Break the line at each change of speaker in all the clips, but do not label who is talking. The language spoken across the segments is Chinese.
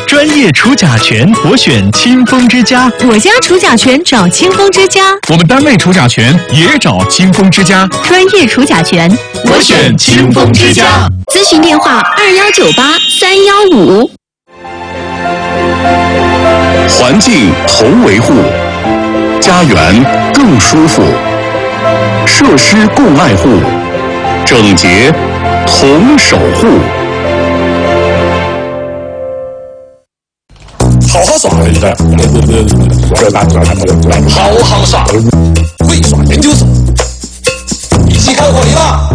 专业除甲醛，我选清风之家。
我家除甲醛找清风之家。
我们单位除甲醛也找清风之家。
专业除甲醛，
我选清风之家。
咨询电话2198-315。
环境同维护，家园更舒服。设施共爱护，整洁同守护。
好好耍，好好耍，会耍研究所，一起开会了。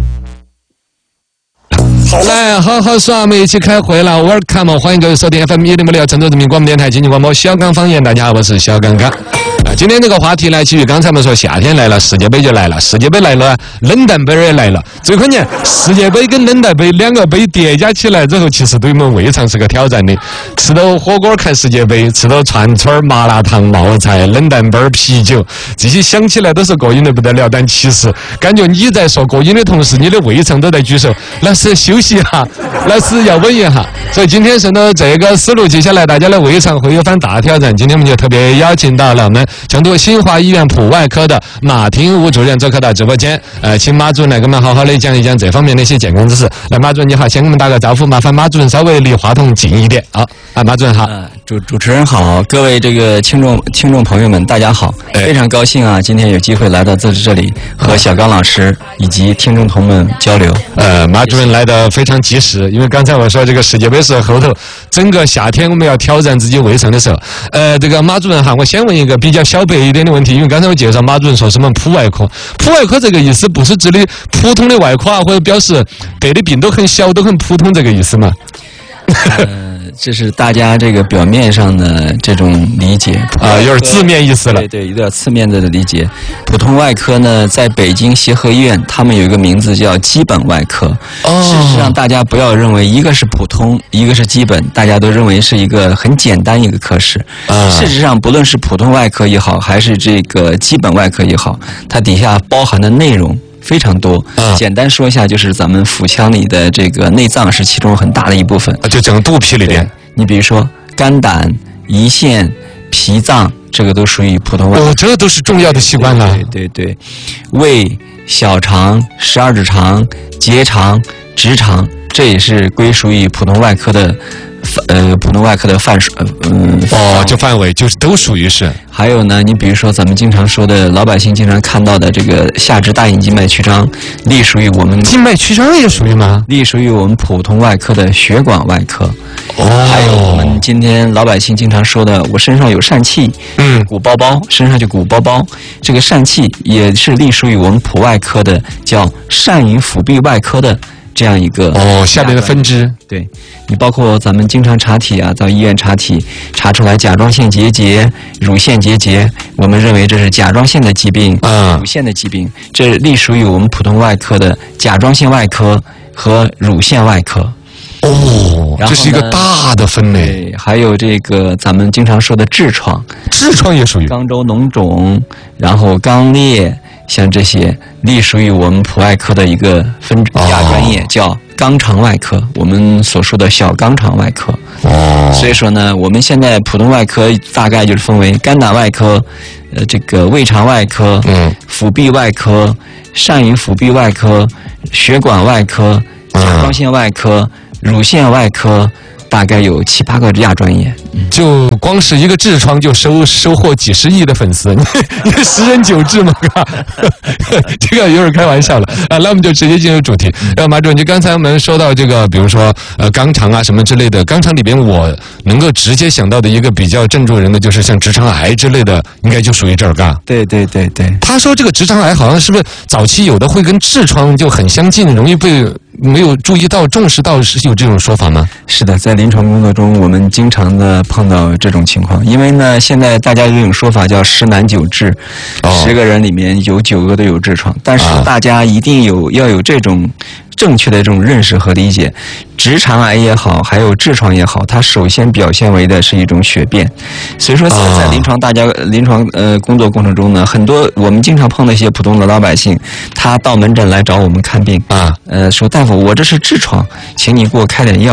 来，好好耍，我们一起开会了。Welcome， 欢迎各位收听 FM1056郑州人民广播电台经济广播小刚方言。大家好，我是小刚刚。今天这个话题呢，基于刚才我们说夏天来了，世界杯就来了，世界杯来了，冷淡杯也来了。最关键，世界杯跟冷淡杯两个杯叠加起来之后，其实对我们胃肠是个挑战的。吃到火锅看世界杯，吃到串串、麻辣烫、冒菜、冷淡杯、啤酒，这些想起来都是过瘾的不得了。但其实感觉你在说过瘾的同时，你的胃肠都在举手，那是休息一下，那是要稳一下。所以今天顺着这个思路，接下来大家的胃肠会有番大挑战。今天我们就特别邀请到了我们成都新华医院普外科的马廷武主任做客到直播间，请马主任来给我们好好的讲一讲这方面的一些健康知识。来，马主任你好，先给我们打个招呼，麻烦马主任稍微离话筒近一点。好，马主任好。
主持人好，各位这个听众朋友们，大家好，非常高兴啊，今天有机会来到这里和小刚老师以及听众朋友们交流。
马主任来的非常及时，因为刚才我说这个世界杯是后头整个夏天我们要挑战自己胃肠的时候。这个马主任哈，我先问一个比较小白一点的问题，因为刚才我介绍马主任说什么普外科，普外科这个意思不是指的普通的外科啊，或者表示得的病都很小都很普通这个意思吗？
这是大家这个表面上的这种理解
啊，有点字面意思了。
对，有点字面的理解。普通外科呢，在北京协和医院，他们有一个名字叫基本外科。事实上，大家不要认为一个是普通，一个是基本，大家都认为是一个很简单一个科室。事实上，不论是普通外科也好，还是这个基本外科也好，它底下包含的内容非常多。简单说一下，就是咱们腹腔里的这个内脏是其中很大的一部分，
就整个肚皮里边。
你比如说肝胆、胰腺、脾脏，这个都属于普通外科。
这都是重要的器官了。
对，胃、小肠、12指肠、结肠、直肠，这也是归属于普通外科的。普通外科的范围
就是都属于是。
还有呢，你比如说咱们经常说的老百姓经常看到的这个下肢大隐静脉曲张，隶属于我们
静脉曲张也属于吗？
隶属于我们普通外科的血管外科。还有我们今天老百姓经常说的，我身上有疝气，鼓包包，身上就鼓包包，这个疝气也是隶属于我们普外科的，叫疝与腹壁外科的。这样一个
下面的分支。
对，你包括咱们经常查体啊，到医院查体查出来甲状腺结节、乳腺结节，我们认为这是甲状腺的疾病，乳腺的疾病，这隶属于我们普通外科的甲状腺外科和乳腺外科。
这是一个大的分类。
对，还有这个咱们经常说的痔疮，
痔疮也属于
肛周脓肿，然后肛裂，像这些隶属于我们普外科的一个亚专业，叫肛肠外科，我们所说的小肛肠外科。所以说呢，我们现在普通外科大概就是分为肝胆外科、这个胃肠外科、腹壁外科、疝与腹壁外科、血管外科、甲状腺外科、乳腺外科，大概有7、8个亚专业。
就光是一个痔疮就收获几十亿的粉丝，你10人9痔嘛，这个有点开玩笑了啊。那我们就直接进入主题。马主任，就刚才我们说到这个，比如说肛肠啊什么之类的，肛肠里边我能够直接想到的一个比较镇住人的，就是像直肠癌之类的，应该就属于这儿嘎。
对。
他说这个直肠癌好像是不是早期有的会跟痔疮就很相近，容易被没有注意到、重视到，是有这种说法吗？
是的，在临床工作中，我们经常的碰到这种情况。因为呢，现在大家有一种说法叫10男9痔，10个人里面有9个都有痔疮。但是大家一定要有这种正确的这种认识和理解。直肠癌也好，还有痔疮也好，它首先表现为的是一种血便。所以说在临床工作过程中呢，很多我们经常碰到一些普通的老百姓，他到门诊来找我们看病说大夫，我这是痔疮，请你给我开点药什么。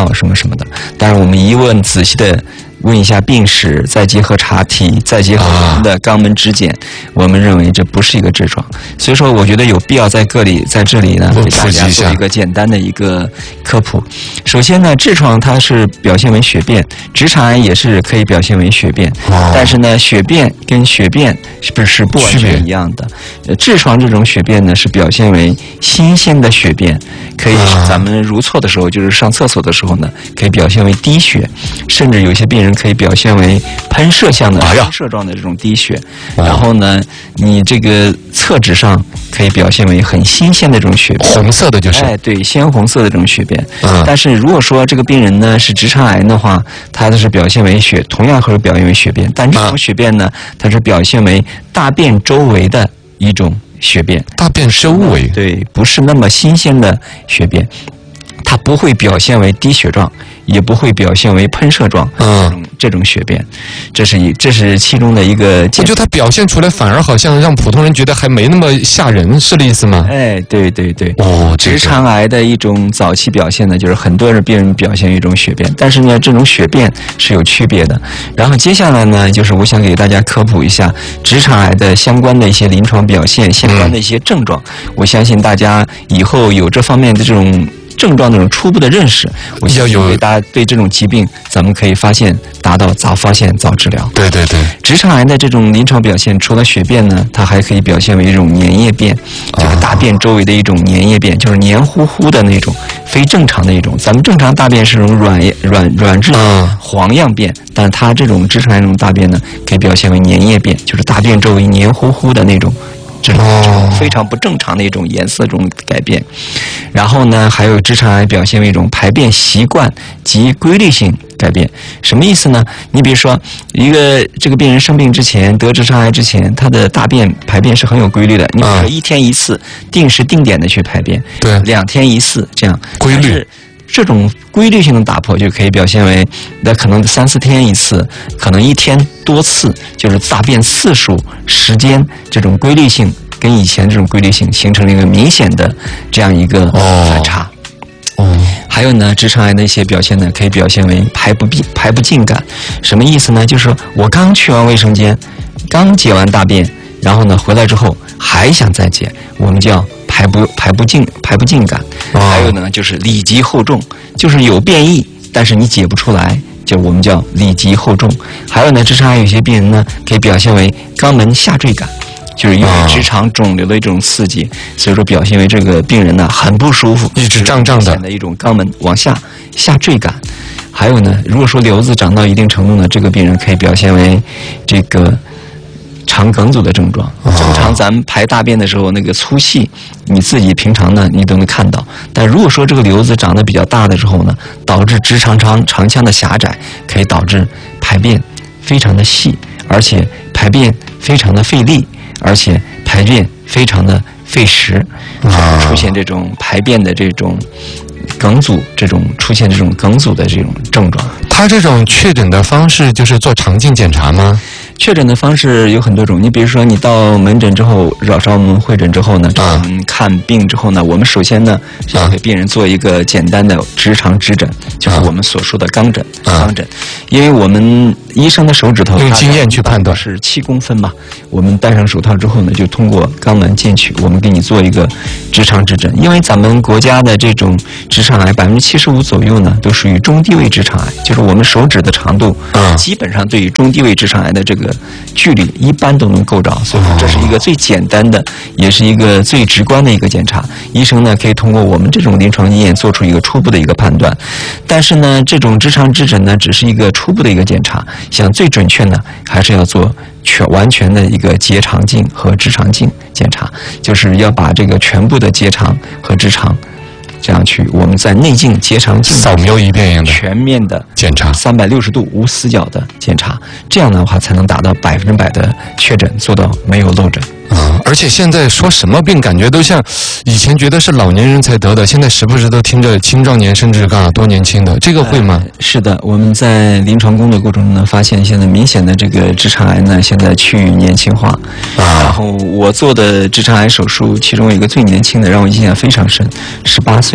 什么的。当然，我们一问仔细的问一下病史，再结合查体，再结合我们的肛门指检，我们认为这不是一个痔疮。所以说，我觉得有必要在这里呢，给大家做一个简单的一个科普。首先呢，痔疮它是表现为血便，直肠癌也是可以表现为血便，但是呢，血便跟血便是不完全一样的。痔疮这种血便呢，是表现为新鲜的血便，可以咱们如厕的时候，就是上厕所的时候呢，可以表现为滴血，甚至有些病人可以表现为喷射状的这种滴血。然后呢，你这个厕纸上可以表现为很新鲜的这种血便，
红色的就是，
对，鲜红色的这种血便。但是如果说这个病人呢是直肠癌的话，它是表现为同样会表现为血便，但这种血便呢，它是表现为大便周围的一种血便，
大便周围，
对，不是那么新鲜的血便，它不会表现为滴血状，也不会表现为喷射状，这种血便，这是其中的一个。
我觉得它表现出来反而好像让普通人觉得还没那么吓人，是这意思吗？
对。直肠癌的一种早期表现呢，就是很多病人表现一种血便，但是呢，这种血便是有区别的。然后接下来呢，就是我想给大家科普一下直肠癌的相关的一些临床表现，相关的一些症状。我相信大家以后有这方面的这种症状那种初步的认识，我相信给大家对这种疾病，咱们可以达到早发现早治疗。
对。
直肠癌的这种临床表现，除了血便呢，它还可以表现为一种粘液便，就是大便周围的一种粘液便，就是黏糊糊的那种，非正常的一种。咱们正常大便是这种软质黄样便，但它这种直肠癌这种大便呢，可以表现为粘液便，就是大便周围黏糊糊的那种。这种非常不正常的一种颜色这种改变。然后呢，还有直肠癌表现为一种排便习惯及规律性改变。什么意思呢？你比如说这个病人生病之前，得直肠癌之前，他的大便排便是很有规律的。你比如说1天1次，定时定点的去排便，
对
，2天1次这样
规律。
这种规律性的打破就可以表现为，那可能3、4天1次，可能1天多次，就是大便次数、时间这种规律性跟以前这种规律性形成了一个明显的这样一个反差。还有呢，直肠癌的一些表现呢，可以表现为排不尽感。什么意思呢？就是说我刚去完卫生间，刚解完大便，然后呢回来之后还想再解，我们叫排不尽感。还有呢，就是里急后重，就是有便意，但是你解不出来，就我们叫里急后重。还有呢，直肠癌有些病人呢，可以表现为肛门下坠感，就是因为直肠肿瘤的一种刺激，所以说表现为这个病人呢很不舒服，
一直胀的
一种肛门往下坠感。还有呢，如果说瘤子长到一定程度呢，这个病人可以表现为这个肠梗阻的症状。正常咱们排大便的时候，那个粗细你自己平常呢你都能看到，但如果说这个瘤子长得比较大的时候呢，导致直肠肠腔的狭窄，可以导致排便非常的细，而且排便非常的费力，而且排便非常的费时，出现这种排便的这种梗阻，出现这种梗阻的这种症状。
他这种确诊的方式就是做肠镜检查吗？
确诊的方式有很多种，你比如说你到门诊之后，找我们会诊之后呢，找我们看病之后呢，我们首先呢是要给病人做一个简单的直肠指诊，就是我们所说的肛诊。因为我们医生的手指头
用经验去判断
是7公分嘛，我们戴上手套之后呢，就通过肛门进去，我们给你做一个直肠指诊。因为咱们国家的这种直肠癌75%左右呢，都属于中低位直肠癌，就是我们手指的长度，基本上对于中低位直肠癌的这个距离一般都能够着，所以说这是一个最简单的，也是一个最直观的一个检查。医生呢可以通过我们这种临床经验做出一个初步的一个判断。但是呢，这种直肠指诊呢只是一个初步的一个检查，想最准确呢还是要做完全的一个结肠镜和直肠镜检查，就是要把这个全部的结肠和直肠这样去，我们在内镜结肠镜
扫描一遍样的
全面的
检查
，360度无死角的检查，这样的话才能达到100%的确诊，做到没有漏诊。
而且现在说什么病，感觉都像以前觉得是老年人才得的，现在时不时都听着青壮年甚至多年轻的，这个会吗？
是的，我们在临床工作过程中呢，发现现在明显的这个直肠癌呢，现在趋于年轻化。然后我做的直肠癌手术，其中有一个最年轻的，让我印象非常深，18岁。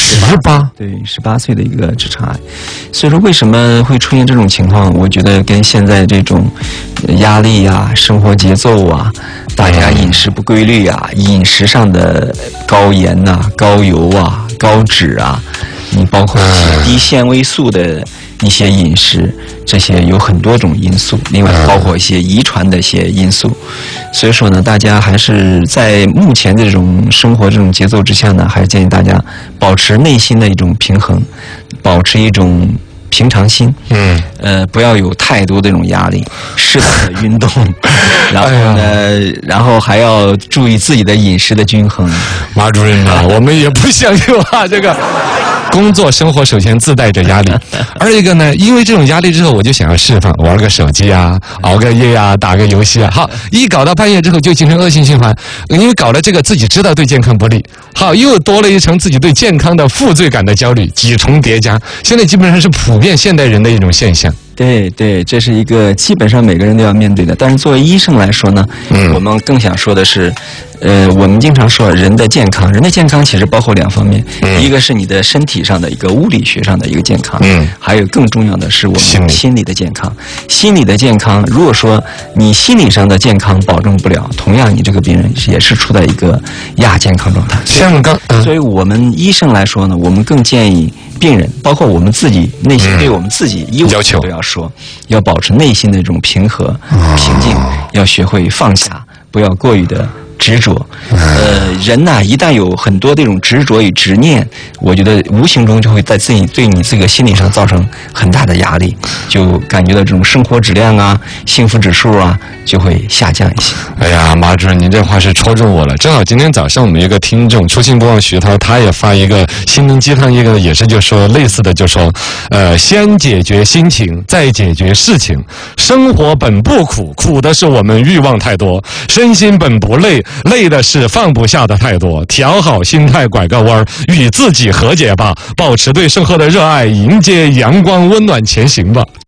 18，
对，18岁的一个直肠癌。所以说，为什么会出现这种情况？我觉得跟现在这种压力啊、生活节奏啊、大家饮食不规律啊、饮食上的高盐呐、高油啊、高脂啊，你包括一些低纤维素的一些饮食，这些有很多种因素，另外包括一些遗传的一些因素。所以说呢，大家还是在目前这种生活这种节奏之下呢，还是建议大家保持内心的一种平衡，保持一种平常心，不要有太多这种压力，适当的运动，然后呢，然后还要注意自己的饮食的均衡。
马主任啊，我们也不想有啊这个。工作生活首先自带着压力，而一个呢，因为这种压力之后，我就想要释放，玩个手机啊，熬个夜啊，打个游戏啊，好，一搞到半夜之后就形成恶性循环，因为搞了这个自己知道对健康不利，好，又多了一层自己对健康的负罪感的焦虑，几重叠加，现在基本上是普遍现代人的一种现象。
对对，这是一个基本上每个人都要面对的。但是作为医生来说呢，我们更想说的是，我们经常说人的健康，人的健康其实包括2方面，一个是你的身体上的一个物理学上的一个健康，还有更重要的是我们心理的健康。心理的健康，如果说你心理上的健康保证不了，同样你这个病人也是处在一个亚健康状态。所以我们医生来说呢，我们更建议病人，包括我们自己内心对我们自己要求都要说，要保持内心的这种平和、平静，要学会放下，不要过于的执着。人呐，一旦有很多这种执着与执念，我觉得无形中就会在对你这个心理上造成很大的压力，就感觉到这种生活质量啊、幸福指数啊就会下降一些。
哎呀，马主任，您这话是戳中我了。正好今天早上我们一个听众初心不忘徐涛，他也发一个心灵鸡汤，一个也是就说类似的，就说先解决心情，再解决事情。生活本不苦，苦的是我们欲望太多；身心本不累，累的是放不下的太多。调好心态，拐个弯，与自己和解吧，保持对生活的热爱，迎接阳光温暖前行吧。